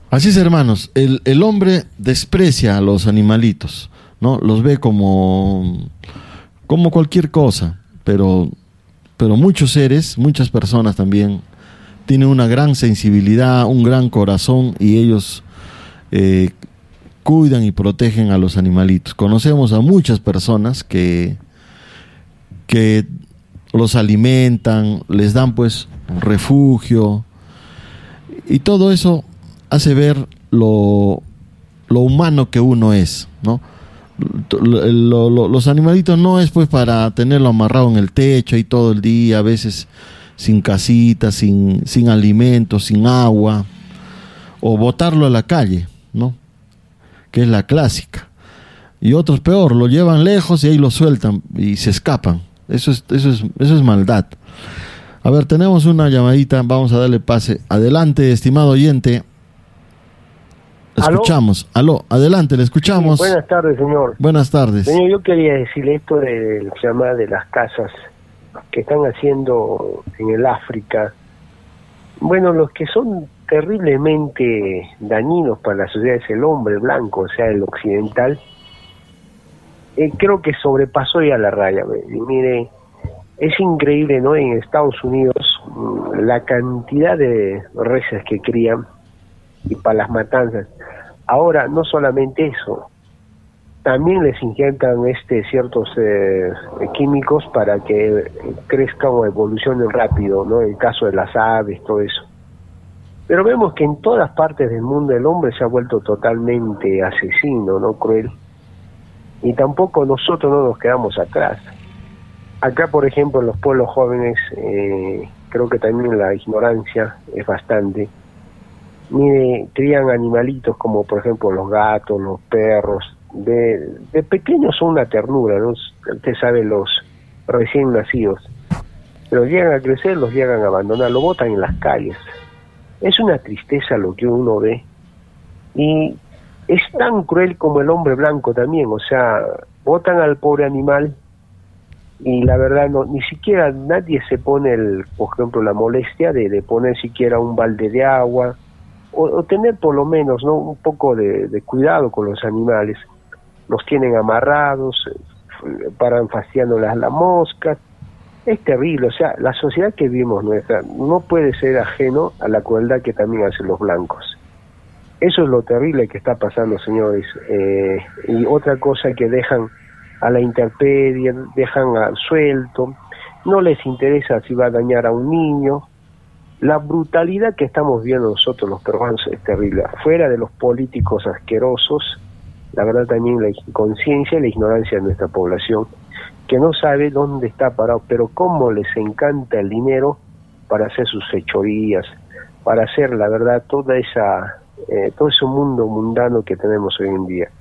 Así es, hermanos, el hombre desprecia a los animalitos, ¿no? Los ve como cualquier cosa, pero muchos seres, muchas personas también tienen una gran sensibilidad, un gran corazón, y ellos cuidan y protegen a los animalitos. Conocemos a muchas personas que los alimentan, les dan pues refugio, y todo eso hace ver lo humano que uno es, ¿no? Los animalitos no es pues para tenerlo amarrado en el techo y todo el día, a veces sin casita, sin alimentos, sin agua, o botarlo a la calle, ¿no? Que es la clásica. Y otros peor, lo llevan lejos y ahí lo sueltan y se escapan. Eso es maldad. A ver, tenemos una llamadita, vamos a darle pase. Adelante, estimado oyente. Escuchamos. ¿Aló? Adelante, le escuchamos. Sí, buenas tardes, señor. Buenas tardes. Señor, yo quería decirle esto del tema de las casas que están haciendo en el África. Bueno, los que son terriblemente dañinos para la sociedad es el hombre blanco, o sea, el occidental. Creo que sobrepasó ya la raya. Mire, es increíble, ¿no? En Estados Unidos, la cantidad de reses que crían y para las matanzas. Ahora, no solamente eso, también les inyectan ciertos químicos para que crezcan o evolucionen rápido, ¿no? En el caso de las aves, todo eso. Pero vemos que en todas partes del mundo el hombre se ha vuelto totalmente asesino, ¿no? Cruel. Y tampoco nosotros no nos quedamos atrás. Acá, por ejemplo, en los pueblos jóvenes, creo que también la ignorancia es bastante. Mire, crían animalitos como, por ejemplo, los gatos, los perros. De pequeños son una ternura, ¿no? Usted sabe, los recién nacidos. Pero llegan a crecer, los llegan a abandonar, lo botan en las calles. Es una tristeza lo que uno ve. Y es tan cruel como el hombre blanco también, o sea, botan al pobre animal y la verdad ni siquiera nadie se pone, por ejemplo, la molestia de poner siquiera un balde de agua o tener por lo menos, ¿no?, un poco de cuidado con los animales. Los tienen amarrados, paran fastidiando las moscas. Es terrible, o sea, la sociedad que vivimos nuestra no puede ser ajeno a la crueldad que también hacen los blancos. Eso es lo terrible que está pasando, señores. Y otra cosa, que dejan a la intemperie, dejan al suelto, no les interesa si va a dañar a un niño. La brutalidad que estamos viendo nosotros los peruanos es terrible. Fuera de los políticos asquerosos, la verdad también la inconsciencia y la ignorancia de nuestra población, que no sabe dónde está parado, pero cómo les encanta el dinero para hacer sus fechorías, para hacer, la verdad, todo ese mundo mundano que tenemos hoy en día.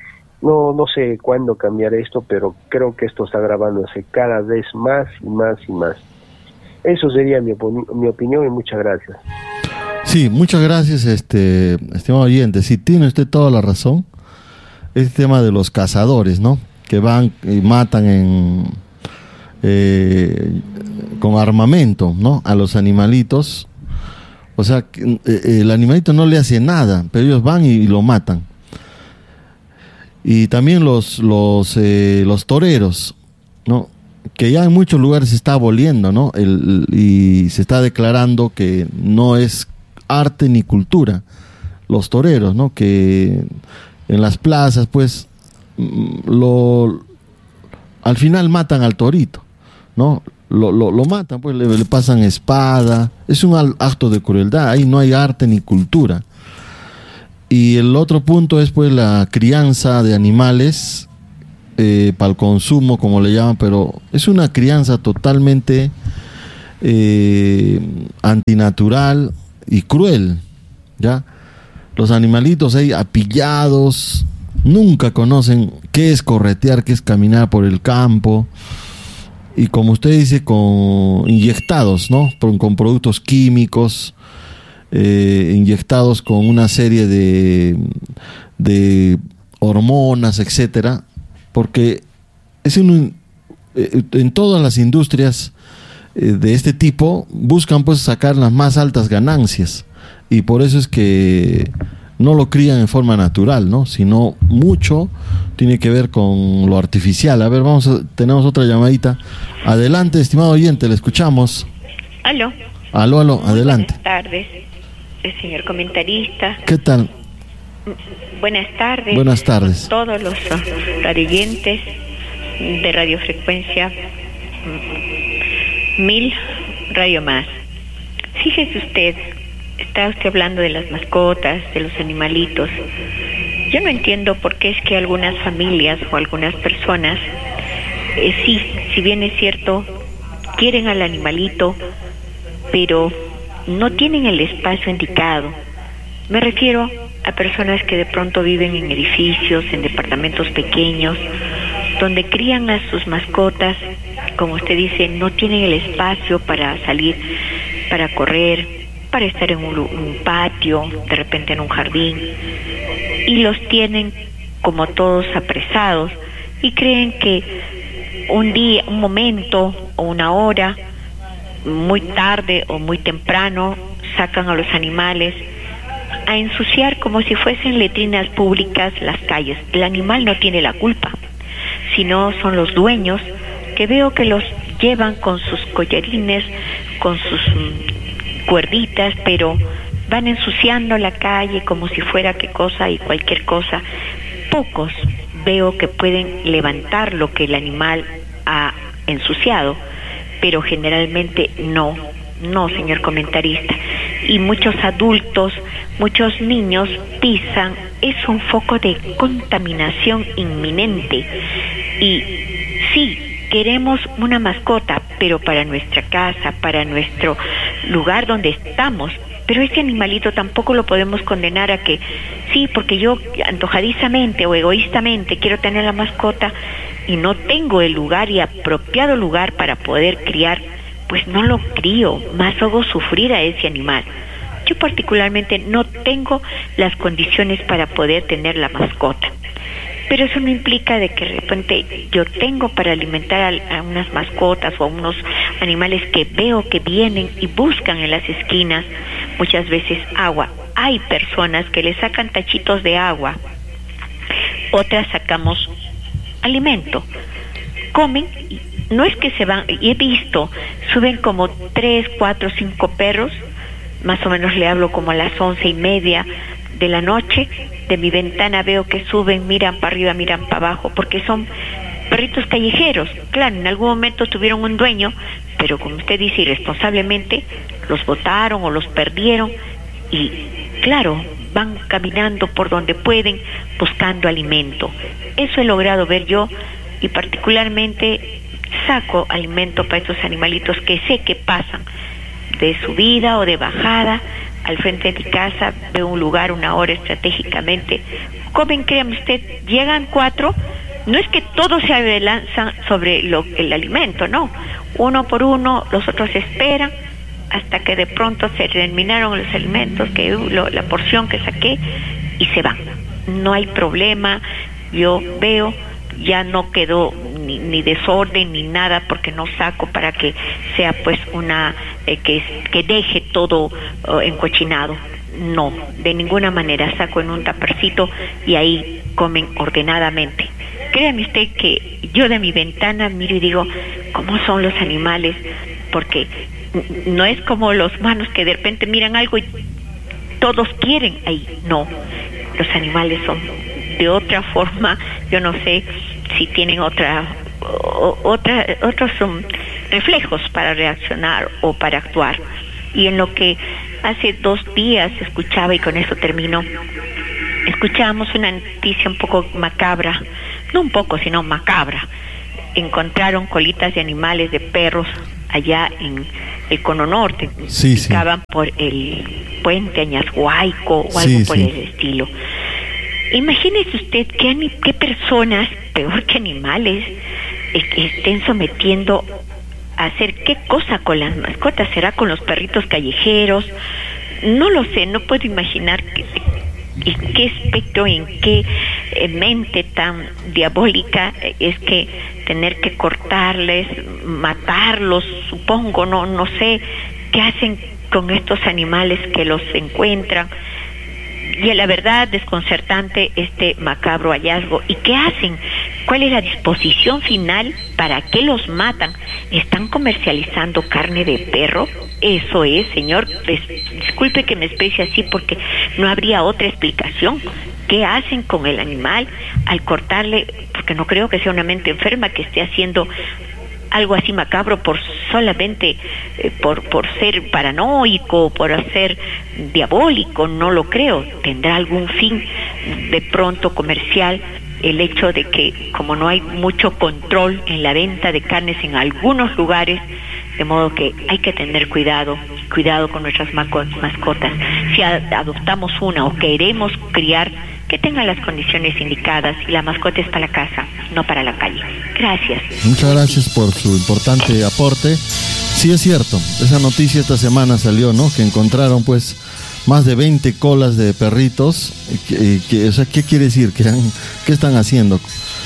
No sé cuándo cambiar esto, pero creo que esto está agravándose cada vez más y más y más. Eso sería mi opinión, y muchas gracias. Sí, muchas gracias, estimado oyente. Sí, tiene usted toda la razón. Este tema de los cazadores, ¿no?, que van y matan con armamento, ¿no?, a los animalitos. O sea, el animalito no le hace nada, pero ellos van y lo matan. Y también los toreros, ¿no?, que ya en muchos lugares se está aboliendo, ¿no?, y se está declarando que no es arte ni cultura. Los toreros, ¿no?, que en las plazas, pues, al final matan al torito, ¿no? Lo matan, pues le pasan espada. Es un acto de crueldad. Ahí no hay arte ni cultura. Y el otro punto es, pues, la crianza de animales para el consumo, como le llaman, pero es una crianza totalmente antinatural y cruel, ¿ya? Los animalitos ahí apillados, nunca conocen qué es corretear, qué es caminar por el campo. Y como usted dice, inyectados, ¿no?, con productos químicos, inyectados con una serie de hormonas, etcétera, porque en todas las industrias de este tipo buscan, pues, sacar las más altas ganancias, y por eso es que no lo crían en forma natural, ¿no? Sino mucho tiene que ver con lo artificial. A ver, tenemos otra llamadita. Adelante, estimado oyente, le escuchamos. Aló. Aló, adelante. Buenas tardes, señor comentarista. ¿Qué tal? Buenas tardes. Buenas tardes. Todos los radioyentes de radiofrecuencia 1000 Radio Más. Fíjese usted, está usted hablando de las mascotas, de los animalitos. Yo no entiendo por qué es que algunas familias o algunas personas, sí, si bien es cierto, quieren al animalito, pero no tienen el espacio indicado. Me refiero a personas que de pronto viven en edificios, en departamentos pequeños, donde crían a sus mascotas, como usted dice, no tienen el espacio para salir, para correr, para estar en un patio, de repente en un jardín, y los tienen como todos apresados y creen que un día, un momento o una hora, muy tarde o muy temprano, sacan a los animales a ensuciar como si fuesen letrinas públicas las calles. El animal no tiene la culpa, sino son los dueños, que veo que los llevan con sus collarines, con sus cuerditas, pero van ensuciando la calle como si fuera qué cosa y cualquier cosa. Pocos veo que pueden levantar lo que el animal ha ensuciado, pero generalmente no, señor comentarista. Y muchos adultos, muchos niños pisan, es un foco de contaminación inminente. Y sí, queremos una mascota, pero para nuestra casa, para nuestro lugar donde estamos. Pero ese animalito tampoco lo podemos condenar a que, sí, porque yo antojadizamente o egoístamente quiero tener la mascota y no tengo el lugar y apropiado lugar para poder criar, pues no lo crío, más hago sufrir a ese animal. Yo particularmente no tengo las condiciones para poder tener la mascota. Pero eso no implica de que de repente yo tengo para alimentar a unas mascotas o a unos animales que veo que vienen y buscan en las esquinas muchas veces agua. Hay personas que le sacan tachitos de agua, otras sacamos alimento, comen, no es que se van, y he visto, suben como 3, 4, 5 perros, más o menos le hablo como a las 11:30 de la noche, de mi ventana veo que suben, miran para arriba, miran para abajo, porque son perritos callejeros. Claro, en algún momento tuvieron un dueño, pero como usted dice, irresponsablemente los botaron o los perdieron, y claro, van caminando por donde pueden buscando alimento. Eso he logrado ver yo, y particularmente saco alimento para estos animalitos que sé que pasan de subida o de bajada al frente de mi casa. Veo un lugar, una hora estratégicamente, comen, créame usted, llegan 4, no es que todos se abalanzan sobre el alimento, no, uno por uno, los otros esperan hasta que de pronto se terminaron los alimentos, la porción que saqué, y se van. No hay problema, yo veo, ya no quedó ni desorden ni nada, porque no saco para que sea pues una que deje todo encochinado. No, de ninguna manera. Saco en un tapercito y ahí comen ordenadamente. Créame usted que yo de mi ventana miro y digo, ¿cómo son los animales? Porque no es como los humanos que de repente miran algo y todos quieren ahí. No, los animales son de otra forma. Yo no sé si tienen otros reflejos para reaccionar o para actuar. Y en lo que hace 2 días escuchaba, y con eso termino, escuchábamos una noticia un poco macabra, no un poco, sino macabra. Encontraron colitas de animales, de perros, allá en el Cono Norte. Sí, picaban por el puente Añashuayco o algo por el estilo. Imagínese usted qué personas, peor que animales, estén sometiendo a hacer qué cosa con las mascotas. ¿Será con los perritos callejeros? No lo sé, no puedo imaginar en qué espectro, en qué mente tan diabólica es que tener que cortarles, matarlos, supongo, no sé qué hacen con estos animales que los encuentran. Y la verdad, desconcertante este macabro hallazgo. ¿Y qué hacen? ¿Cuál es la disposición final? ¿Para qué los matan? ¿Están comercializando carne de perro? Eso es, señor. Disculpe que me exprese así porque no habría otra explicación. ¿Qué hacen con el animal al cortarle? Porque no creo que sea una mente enferma que esté haciendo algo así macabro por solamente por ser paranoico, por ser diabólico. No lo creo. Tendrá algún fin de pronto comercial. El hecho de que como no hay mucho control en la venta de carnes en algunos lugares, de modo que hay que tener cuidado con nuestras mascotas. Si adoptamos una o queremos criar, que tengan las condiciones indicadas, y la mascota es para la casa, no para la calle. Gracias. Muchas gracias por su importante aporte. Sí, es cierto, esa noticia esta semana salió, ¿no? Que encontraron pues más de 20 colas de perritos. O sea, ¿qué quiere decir? ¿Qué están haciendo?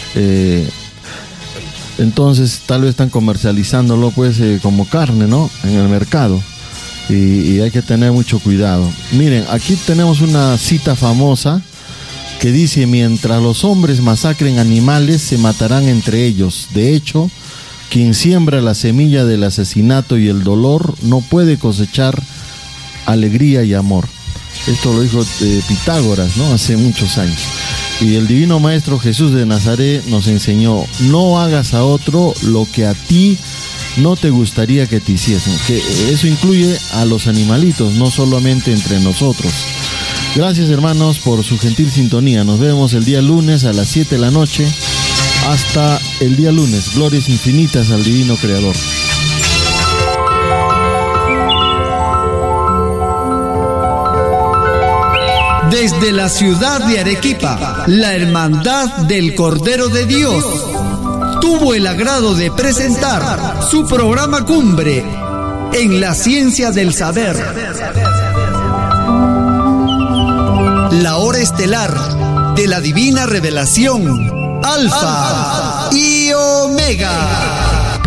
Entonces tal vez están comercializándolo pues como carne, ¿no? En el mercado. Y hay que tener mucho cuidado. Miren, aquí tenemos una cita famosa que dice: mientras los hombres masacren animales, se matarán entre ellos. De hecho, quien siembra la semilla del asesinato y el dolor no puede cosechar alegría y amor. Esto lo dijo Pitágoras, ¿no? Hace muchos años. Y el divino maestro Jesús de Nazaret nos enseñó: no hagas a otro lo que a ti no te gustaría que te hiciesen. Que eso incluye a los animalitos, no solamente entre nosotros. Gracias, hermanos, por su gentil sintonía. Nos vemos el día lunes a las 7 de la noche. Hasta el día lunes. Glorias infinitas al divino Creador. Desde la ciudad de Arequipa, la Hermandad del Cordero de Dios tuvo el agrado de presentar su programa Cumbre en la Ciencia del Saber. La hora estelar de la divina revelación, Alfa y Omega.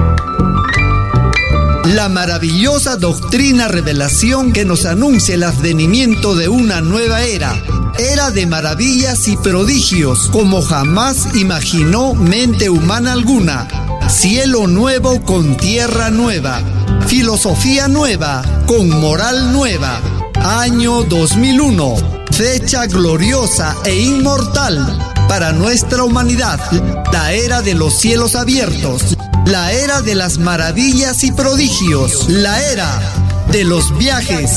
La maravillosa doctrina revelación que nos anuncia el advenimiento de una nueva era de maravillas y prodigios como jamás imaginó mente humana alguna. Cielo nuevo con tierra nueva, filosofía nueva con moral nueva. Año 2001, fecha gloriosa e inmortal para nuestra humanidad. La era de los cielos abiertos, la era de las maravillas y prodigios, la era de los viajes